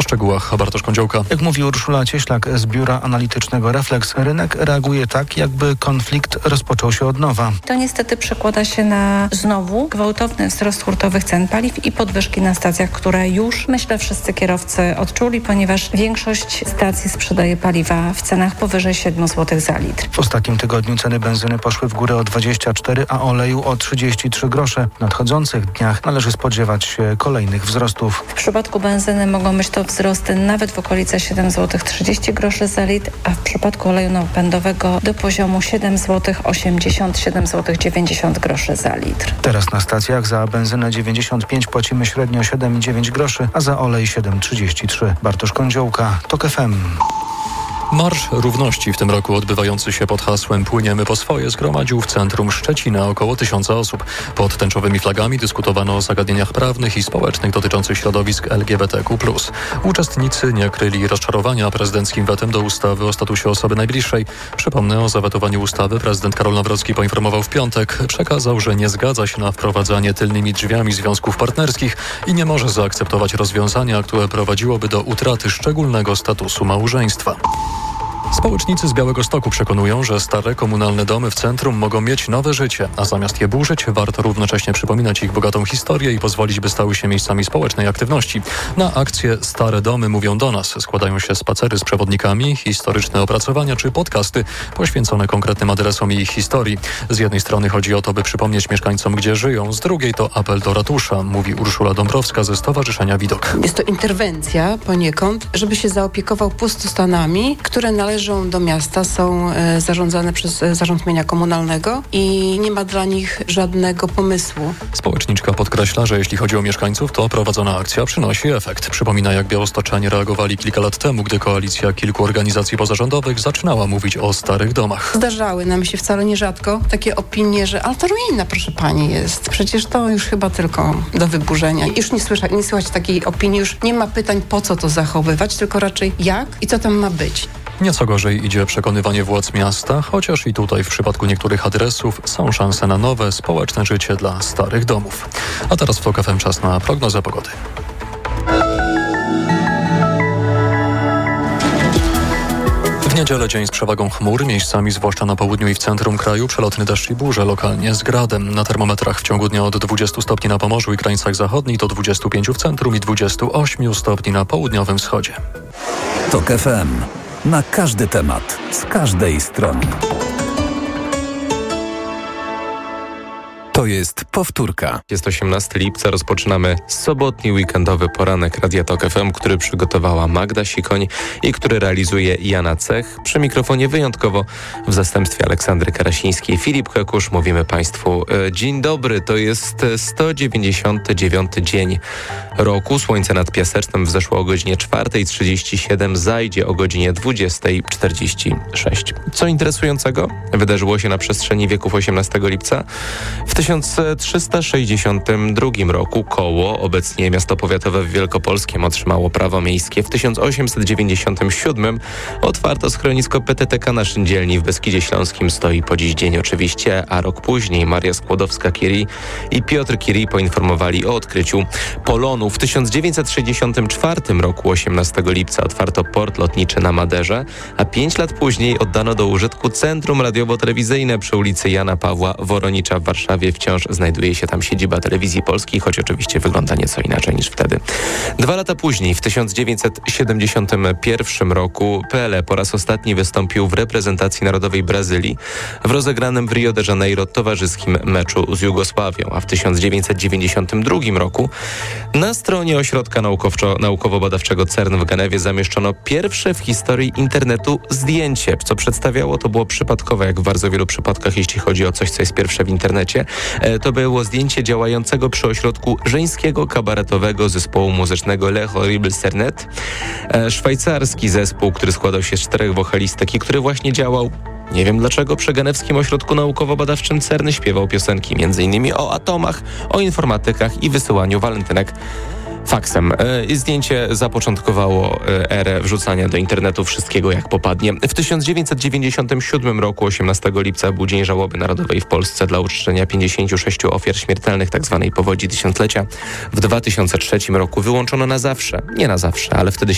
szczegółach Bartosz Kądziołka. Jak mówi Urszula Cieślak z Biura Analitycznego Refleks, rynek reaguje tak, jakby konflikt rozpoczął się od nowa. To niestety przekłada się na znowu gwałtowny wzrost hurtowych cen paliw i podwyżki na stacjach, które już, myślę, wszyscy kierowcy odczuli, ponieważ większość stacji sprzedaje paliwa w cenach powyżej 7 zł za litr. W ostatnim tygodniu ceny benzyny poszły w górę o 24, a oleju o 33 grosze. W nadchodzących dniach należy spodziewać się kolejnych wzrostów. W przypadku benzyny mogą być to wzrosty nawet w okolice 7 zł 30 groszy za litr, a w przypadku oleju napędowego do poziomu 7 zł 80, 7 zł 90 groszy za litr. Teraz na stacjach za benzynę 95 płacimy średnio 7,9 groszy, a za olej 7,33. Bartosz Kądziołka, TOK FM. Marsz Równości w tym roku odbywający się pod hasłem Płyniemy po swoje zgromadził w centrum Szczecina około 1000 osób. Pod tęczowymi flagami dyskutowano o zagadnieniach prawnych i społecznych dotyczących środowisk LGBTQ+. Uczestnicy nie kryli rozczarowania prezydenckim wetem do ustawy o statusie osoby najbliższej. Przypomnę, o zawetowaniu ustawy prezydent Karol Nawrocki poinformował w piątek. Przekazał, że nie zgadza się na wprowadzanie tylnymi drzwiami związków partnerskich i nie może zaakceptować rozwiązania, które prowadziłoby do utraty szczególnego statusu małżeństwa. Społecznicy z Białegostoku przekonują, że stare komunalne domy w centrum mogą mieć nowe życie, a zamiast je burzyć, warto równocześnie przypominać ich bogatą historię i pozwolić, by stały się miejscami społecznej aktywności. Na akcję Stare Domy mówią do nas składają się spacery z przewodnikami, historyczne opracowania czy podcasty poświęcone konkretnym adresom i ich historii. Z jednej strony chodzi o to, by przypomnieć mieszkańcom, gdzie żyją, z drugiej to apel do ratusza, mówi Urszula Dąbrowska ze Stowarzyszenia Widok. Jest to interwencja poniekąd, żeby się zaopiekował pustostanami, które należą do miasta, są zarządzane przez Zarząd Mienia Komunalnego i nie ma dla nich żadnego pomysłu. Społeczniczka podkreśla, że jeśli chodzi o mieszkańców, to prowadzona akcja przynosi efekt. Przypomina, jak białostoczanie reagowali kilka lat temu, gdy koalicja kilku organizacji pozarządowych zaczynała mówić o starych domach. Zdarzały nam się wcale nierzadko takie opinie, że ale to ruina, proszę pani, jest. Przecież to już chyba tylko do wyburzenia. Już nie słychać takiej opinii, już nie ma pytań, po co to zachowywać, tylko raczej jak i co tam ma być. Nieco gorzej idzie przekonywanie władz miasta, chociaż i tutaj w przypadku niektórych adresów są szanse na nowe, społeczne życie dla starych domów. A teraz w TOK FM czas na prognozę pogody. W niedzielę dzień z przewagą chmur, miejscami zwłaszcza na południu i w centrum kraju przelotny deszcz i burze, lokalnie z gradem. Na termometrach w ciągu dnia od 20 stopni na Pomorzu i krańcach zachodnich do 25 w centrum i 28 stopni na południowym wschodzie. TOK FM. Na każdy temat, z każdej strony. To jest powtórka. Jest 18 lipca, rozpoczynamy sobotni weekendowy poranek Radia TOK FM, który przygotowała Magda Sikoń i który realizuje Jana Cech. Przy mikrofonie wyjątkowo w zastępstwie Aleksandry Karasińskiej. Filip Hekusz, mówimy Państwu dzień dobry. To jest 199 dzień roku. Słońce nad Piasecznem wzeszło o godzinie 4:37, zajdzie o godzinie 20:46. Co interesującego wydarzyło się na przestrzeni wieków 18 lipca? W 1362 roku Koło, obecnie miasto powiatowe w Wielkopolskiem, otrzymało prawo miejskie. W 1897 otwarto schronisko PTTK na Szyndzielni w Beskidzie Śląskim. Stoi po dziś dzień oczywiście, a rok później Maria Skłodowska-Curie i Piotr Curie poinformowali o odkryciu polonu. W 1964 roku 18 lipca otwarto port lotniczy na Maderze, a 5 lat później oddano do użytku Centrum Radiowo-Telewizyjne przy ulicy Jana Pawła Woronicza w Warszawie. Wciąż znajduje się tam siedziba Telewizji Polskiej, choć oczywiście wygląda nieco inaczej niż wtedy. 2 lata później, w 1971 roku Pelé po raz ostatni wystąpił w reprezentacji narodowej Brazylii w rozegranym w Rio de Janeiro towarzyskim meczu z Jugosławią, a w 1992 roku na stronie Ośrodka Naukowo-Badawczego CERN w Genewie zamieszczono pierwsze w historii internetu zdjęcie. Co przedstawiało, to było przypadkowe, jak w bardzo wielu przypadkach, jeśli chodzi o coś, co jest pierwsze w internecie. To było zdjęcie działającego przy ośrodku żeńskiego kabaretowego zespołu muzycznego Le Horrible Cernet. Szwajcarski zespół, który składał się z 4 wokalistek i który właśnie działał, nie wiem dlaczego, przy Genewskim Ośrodku Naukowo-Badawczym CERN, śpiewał piosenki m.in. o atomach, o informatykach i wysyłaniu walentynek faksem. Zdjęcie zapoczątkowało erę wrzucania do internetu wszystkiego jak popadnie. W 1997 roku, 18 lipca, był Dzień Żałoby Narodowej w Polsce dla uczczenia 56 ofiar śmiertelnych tzw. powodzi tysiąclecia. W 2003 roku wyłączono na zawsze, nie na zawsze, ale wtedy